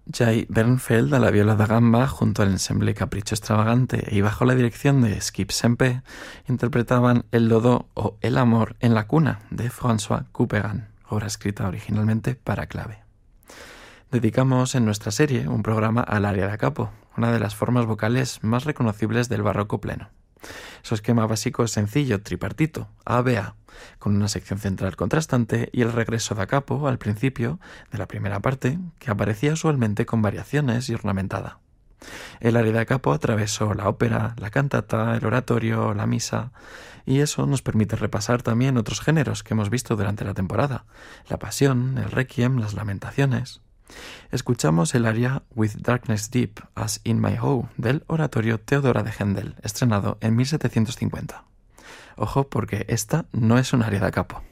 Jay Bernfeld a la viola da gamba junto al ensemble Capricho Extravagante y bajo la dirección de Skip Sempe interpretaban El Dodo o El Amor en la cuna de François Couperin, obra escrita originalmente para clave. Dedicamos en nuestra serie un programa al aria da capo, una de las formas vocales más reconocibles del barroco pleno. Su esquema básico es sencillo, tripartito, A-B-A, con una sección central contrastante y el regreso da capo al principio de la primera parte, que aparecía usualmente con variaciones y ornamentada. El aria da capo atravesó la ópera, la cantata, el oratorio, la misa, y eso nos permite repasar también otros géneros que hemos visto durante la temporada: la pasión, el requiem, las lamentaciones. Escuchamos el aria With Darkness Deep as in My Hoe del oratorio Teodora de Händel, estrenado en 1750. Ojo, porque esta no es un aria da capo.